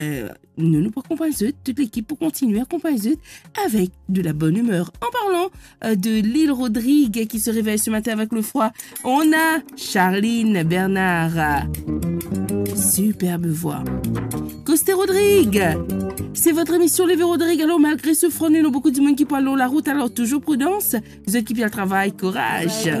nous nous accompagnons toute l'équipe pour continuer à accompagner avec de la bonne humeur. En parlant de Lille Rodrigue qui se réveille ce matin avec le froid, on a Charline Bernard. Superbe voix. Costé Rodrigue, c'est votre émission Lévé Rodrigue. Alors malgré ce froid, nous avons beaucoup de monde qui parle la route, alors toujours prudence. Vous êtes qui bien le travail, courage.